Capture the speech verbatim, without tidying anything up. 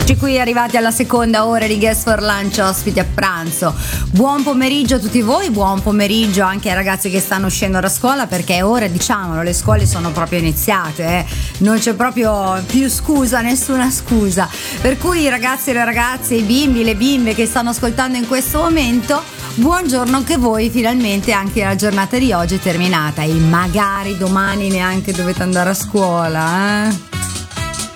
Qui arrivati alla seconda ora di Guest for Lunch, ospiti a pranzo. Buon pomeriggio a tutti voi, buon pomeriggio anche ai ragazzi che stanno uscendo da scuola, perché ora, diciamolo, le scuole sono proprio iniziate, eh? Non c'è proprio più scusa, nessuna scusa. Per cui i ragazzi e le ragazze, i bimbi, le bimbe che stanno ascoltando in questo momento, buongiorno anche voi, finalmente anche la giornata di oggi è terminata e magari domani neanche dovete andare a scuola, eh?